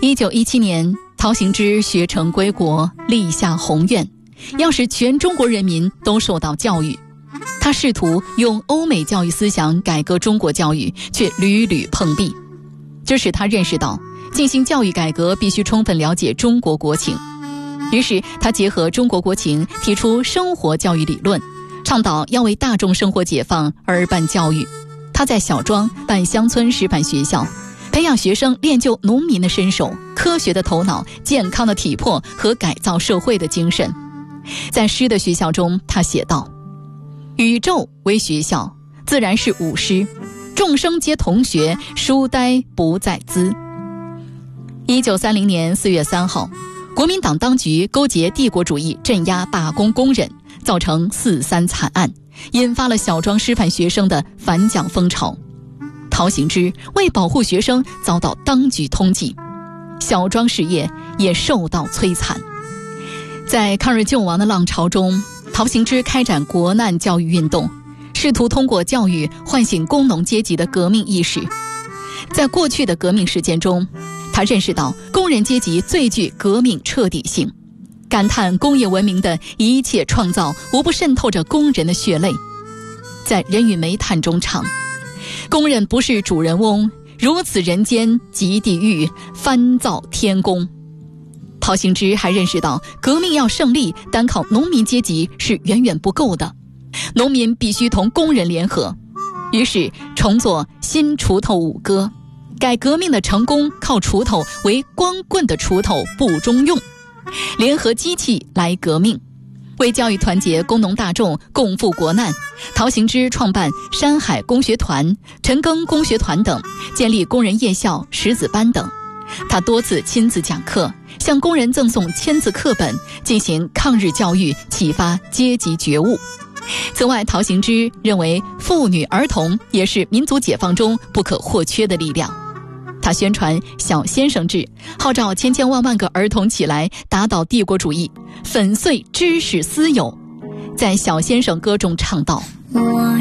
1917年，陶行知学成归国，立下宏愿，要使全中国人民都受到教育。他试图用欧美教育思想改革中国教育，却屡屡碰壁。这使他认识到，进行教育改革必须充分了解中国国情。于是他结合中国国情，提出生活教育理论，倡导要为大众生活解放而办教育。他在小庄办乡村师范学校，培养学生练就农民的身手、科学的头脑、健康的体魄和改造社会的精神。在诗的学校中，他写道：宇宙为学校，自然是吾师，众生皆同学，书呆不在兹。1930年4月3号，国民党当局勾结帝国主义镇压罢工工人，造成4·3惨案，引发了小庄师范学生的反蒋风潮。陶行知为保护学生遭到当局通缉，小庄事业也受到摧残。在抗日救亡的浪潮中，陶行知开展国难教育运动，试图通过教育唤醒工农阶级的革命意识。在过去的革命实践中，他认识到工人阶级最具革命彻底性，感叹工业文明的一切创造无不渗透着工人的血泪。在《人与煤炭》中唱：工人不是主人翁，如此人间即地狱，翻造天宫。陶行知还认识到，革命要胜利，单靠农民阶级是远远不够的，农民必须同工人联合。于是重作新锄头舞歌，改革命的成功靠锄头为光棍的锄头不中用，联合机器来革命。为教育团结工农大众，共赴国难，陶行知创办山海工学团、陈赓工学团等，建立工人夜校、识字班等。他多次亲自讲课，向工人赠送签字课本，进行抗日教育，启发阶级觉悟。此外，陶行知认为妇女儿童也是民族解放中不可或缺的力量。他宣传小先生制，号召千千万万个儿童起来打倒帝国主义，粉碎知识私有。在小先生歌中唱道：